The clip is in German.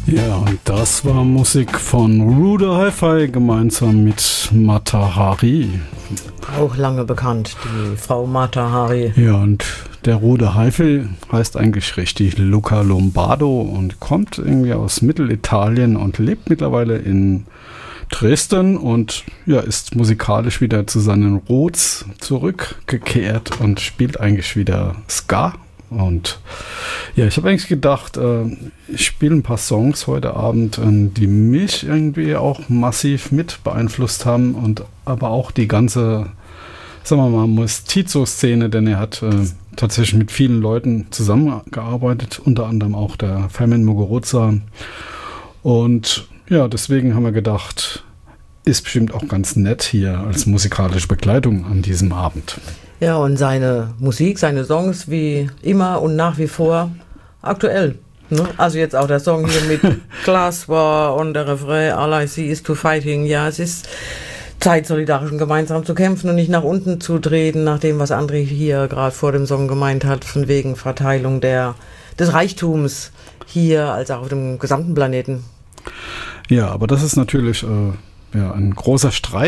Ja, und das war Musik von Rude Hi-Fi gemeinsam mit Mata Hari. Auch lange bekannt, die Frau Mata Hari. Ja, und der Rude Hi-Fi heißt eigentlich richtig Luca Lombardo und kommt irgendwie aus Mittelitalien und lebt mittlerweile in Dresden und ja, ist musikalisch wieder zu seinen Roots zurückgekehrt und spielt eigentlich wieder Ska. Und ja, ich habe eigentlich gedacht, ich spiele ein paar Songs heute Abend, die mich irgendwie auch massiv mit beeinflusst haben und aber auch die ganze, sagen wir mal, Mestizo-Szene, denn er hat tatsächlich mit vielen Leuten zusammengearbeitet, unter anderem auch der Fermin Muguruza. Und ja, deswegen haben wir gedacht, ist bestimmt auch ganz nett hier als musikalische Begleitung an diesem Abend. Ja, und seine Musik, seine Songs wie immer und nach wie vor aktuell. Ne? Also jetzt auch der Song hier mit Class War und der Refrain All I See is to Fighting. Ja, es ist Zeit, solidarisch und gemeinsam zu kämpfen und nicht nach unten zu treten, nach dem, was André hier gerade vor dem Song gemeint hat, von wegen Verteilung des Reichtums hier als auch auf dem gesamten Planeten. Ja, aber das ist natürlich ein großer Streit